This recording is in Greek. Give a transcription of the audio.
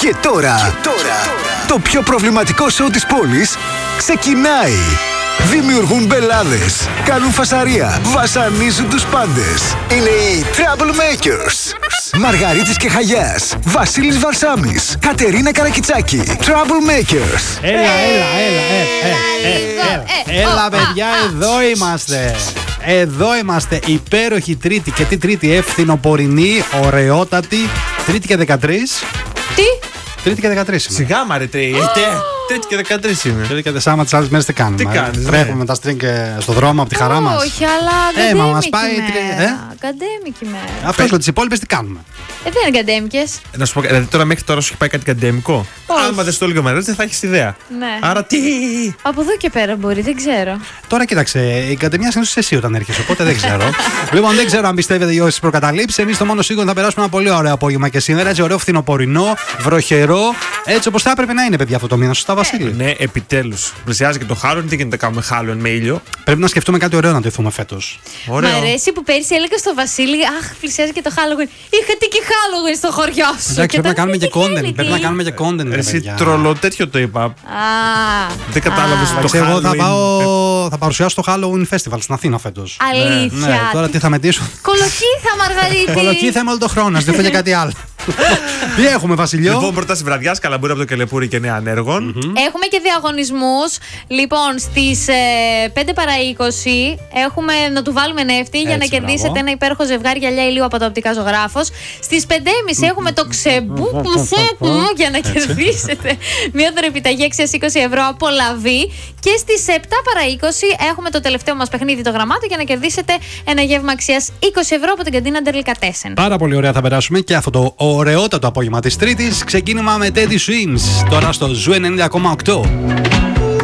Και τώρα, το πιο προβληματικό σοου της πόλης ξεκινάει. Δημιουργούν μπελάδες, κάνουν φασαρία, βασανίζουν τους πάντες. Είναι οι Troublemakers. Μαργαρίτης και Χαγιάς, Βασίλης Βαρσάμης, Κατερίνα Καρακιτσάκη. Troublemakers. Έλα παιδιά, εδώ είμαστε. Εδώ είμαστε, υπέροχη Τρίτη. Και τι Τρίτη, ευθυνοπορεινή, ωραιότατη. Τρίτη και 13. Τι? Τρίτη και 13 είμαι. Σιγά μαρε Τρίτη και 13 είμαι. Τρίτη και 14, τις άλλες μέρες τι κάνουμε. Τι κάνεις, τρέχουμε με τα στρίνγκ στο δρόμο από τη χαρά μας. Όχι, αλλά μας πάει καντέμικη μέρα. Αυτός λέω τις υπόλοιπες τι κάνουμε. Δεν είναι καντέμικες. Να σου πω, δηλαδή τώρα μέχρι τώρα σου έχει πάει κάτι καντέμικο. Άμα δεν στο λίγο μέρα, δεν θα έχεις ιδέα. Ναι. Άρα τι. Από εδώ και πέρα μπορεί, δεν ξέρω. Τώρα κοίταξε, η καντεμιά συνήθως εσύ όταν έρχεσαι, οπότε δεν ξέρω. Λοιπόν, δεν ξέρω αν πιστεύετε ή όχι στις προκαταλήψεις. Εμείς το μόνο σίγουρο θα περάσουμε ένα πολύ ωραίο απόγευμα και σήμερα. Έτσι, ωραίο φθινοπορεινό, βροχερό. Έτσι όπως θα έπρεπε να είναι, παιδιά, αυτό το μήνα. Σωστά, Βασίλη. Ναι, επιτέλους. Πλησιάζει και το Halloween. Τι γίνεται να κάνουμε Halloween με ήλιο. Πρέπει να σκεφτούμε κάτι ωραίο να τεθούμε φέτος. Μ' αρέσει που πέρυσι έλεγα στο Βασίλη, αχ, πλησιάζει και το Halloween. Είχατε και Halloween στο χωριό σου. Εντάξει, πρέπει να κάνουμε και content. Πρέπει να κάνουμε και content. Εσύ τρολό τέτοιο το είπα. Δεν κατάλαβες το Εγώ Halloween. θα παρουσιάσω το Halloween Festival στην Αθήνα φέτος. Αλήθεια. Ναι, τώρα τι θα μετήσω. Κολοκύθα, Μαργαρίτη. Κολοκύθα είμαι όλο το χρόνο, δεν για κάτι άλλο. Τι έχουμε, Βασιλιό? Λοιπόν, πρόταση βραδιάς, καλαμπούρι από το Κελεπούρι και νέα ανέργων. Έχουμε και διαγωνισμούς. Λοιπόν, στις 5 παρά 20 έχουμε να του βάλουμε νεύτη για να κερδίσετε ένα υπέροχο ζευγάρι γυαλιά ηλίου από το Οπτικά Ζωγράφος. Στις 5.30 έχουμε το ξεμπούκουσέκου για να κερδίσετε μια δωρεπιταγή αξίας 20 ευρώ από Λαβή. Και στις 7 παρά 20 έχουμε το τελευταίο μας παιχνίδι, το γραμμάτο, για να κερδίσετε ένα γεύμα αξίας 20 ευρώ από την καντίνα Ντερλικατέσεν. Πάρα πολύ ωραία θα περάσουμε και αυτό το ωραιότατο απόγευμα της Τρίτης. Ξεκίνημα με Teddy Swims, τώρα στο Ζου 90,8.